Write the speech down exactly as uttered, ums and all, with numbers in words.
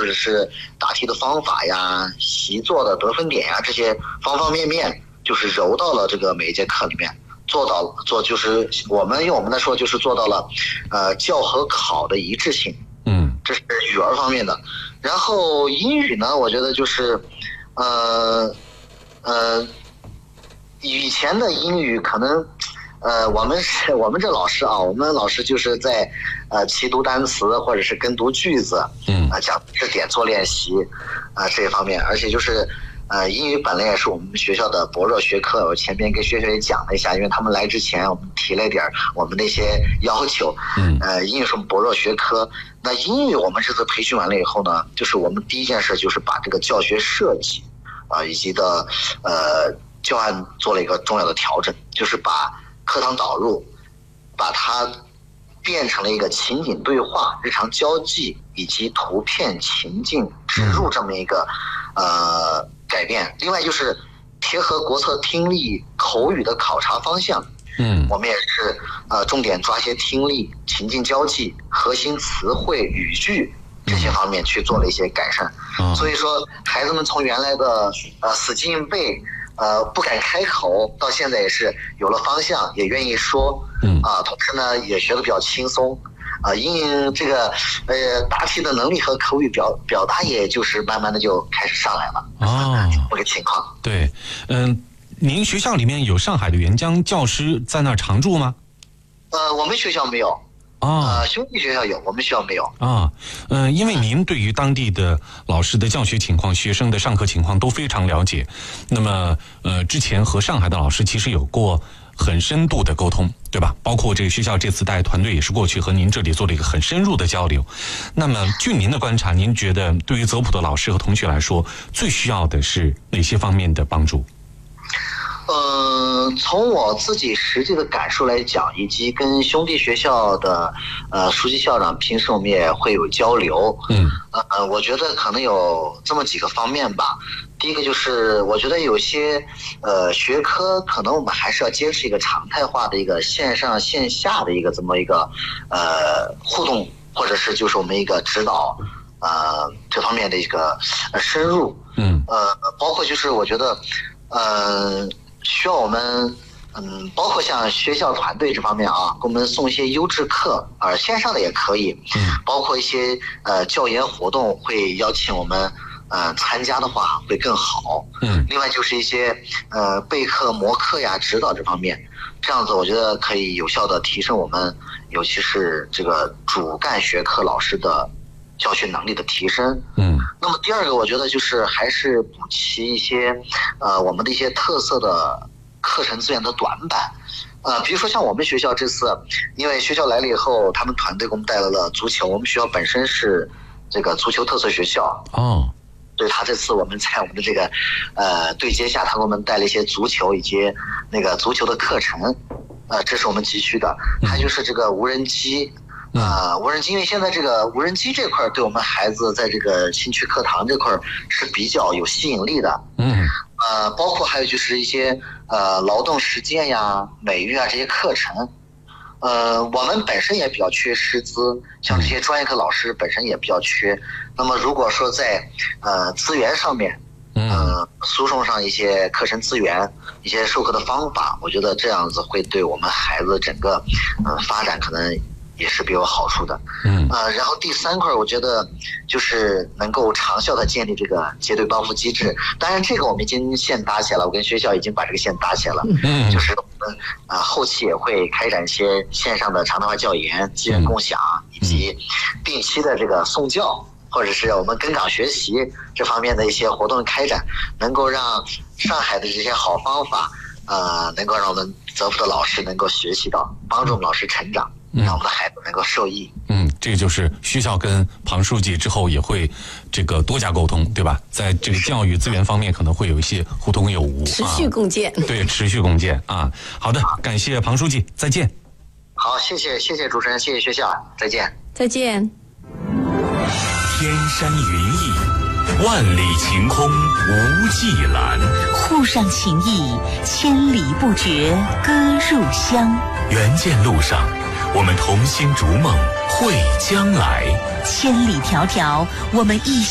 或者是答题的方法呀、习作的得分点呀，这些方方面面，就是揉到了这个每一节课里面，做到了做就是我们用我们来说就是做到了，呃，教和考的一致性。 嗯， 这是语文方面的。然后英语呢，我觉得就是，呃，呃，以前的英语可能。呃，我们是我们这老师啊，我们老师就是在呃齐读单词或者是跟读句子， 嗯， 啊、呃、讲知识点做练习，啊、呃、这一方面，而且就是呃英语本来也是我们学校的薄弱学科，我前边跟学校也讲了一下，因为他们来之前我们提了一点我们的一些要求， 嗯， 呃英语是我们薄弱学科，那英语我们这次培训完了以后呢，就是我们第一件事就是把这个教学设计啊、呃、以及的呃教案做了一个重要的调整，就是把课堂导入，把它变成了一个情景对话、日常交际以及图片情境植入这么一个呃改变。另外就是贴合国策听力口语的考察方向， 嗯， 我们也是呃重点抓些听力、情境交际、核心词汇、语句这些方面去做了一些改善。 嗯， 所以说孩子们从原来的呃死记硬背。呃，不敢开口，到现在也是有了方向，也愿意说， 嗯啊，同时呢也学得比较轻松，啊，因这个呃答题的能力和口语表表达，也就是慢慢的就开始上来了。 哦， 这个情况。 对，嗯，您学校里面有上海的援疆教师在那儿常驻吗？ 呃，我们学校没有。 啊， 呃，兄弟学校有，我们学校没有啊。嗯、呃，因为您对于当地的老师的教学情况、学生的上课情况都非常了解，那么呃，之前和上海的老师其实有过很深度的沟通，对吧？包括这个学校这次带团队也是过去和您这里做了一个很深入的交流。那么，据您的观察，您觉得对于泽普的老师和同学来说，最需要的是哪些方面的帮助？ 呃，从我自己实际的感受来讲，以及跟兄弟学校的呃书记校长平时我们也会有交流。 嗯， 呃，我觉得可能有这么几个方面吧。第一个就是，我觉得有些呃学科可能我们还是要坚持一个常态化的一个线上线下的一个这么一个呃互动，或者是就是我们一个指导呃这方面的一个呃深入。 嗯， 呃，包括就是我觉得呃。需要我们，嗯，包括像学校团队这方面啊，给我们送一些优质课，呃，线上的也可以， 嗯， 包括一些呃教研活动会邀请我们，呃，参加的话会更好， 嗯， 另外就是一些呃备课、模课呀、指导这方面，这样子我觉得可以有效的提升我们，尤其是这个主干学科老师的教学能力的提升。 嗯， 那么第二个，我觉得就是还是补齐一些，呃，我们的一些特色的课程资源的短板。呃，比如说像我们学校这次，因为学校来了以后，他们团队给我们带来了足球。我们学校本身是这个足球特色学校。 哦。 所以他这次我们在我们的这个呃对接下，他给我们带了一些足球以及那个足球的课程。呃，这是我们急需的。还就是这个无人机。呃，无人机，因为现在这个无人机这块对我们孩子在这个兴趣课堂这块是比较有吸引力的。 嗯， 呃，包括还有就是一些呃劳动实践呀、美育啊这些课程。呃，我们本身也比较缺师资，像这些专业课老师本身也比较缺。那么如果说在呃资源上面，呃输送上一些课程资源、一些授课的方法，我觉得这样子会对我们孩子整个呃发展可能也是比较有好处的。 嗯， 呃，然后第三块，我觉得就是能够长效的建立这个结对帮扶机制。当然，这个我们已经线搭起来了，我跟学校已经把这个线搭起来了。 嗯， 就是我们啊、呃、后期也会开展一些线上的常态化教研、资源共享，以及定期的这个送教，或者是我们跟岗学习这方面的一些活动开展，能够让上海的这些好方法，呃，能够让我们泽普的老师能够学习到，帮助我们老师成长。让我们的孩子能够受益。 嗯，这个就是学校跟庞书记之后也会这个多加沟通，对吧？在这个教育资源方面可能会有一些互通有无， 持续共建。 啊、对，持续共建啊。好的，感谢庞书记，再见。 好，谢谢谢谢主持人，谢谢学校，再见。 再见。 天山云翳，万里晴空无际蓝。 沪上情谊，千里不绝歌入乡。 援建路上，我们同心逐梦，绘将来。 千里迢迢，我们一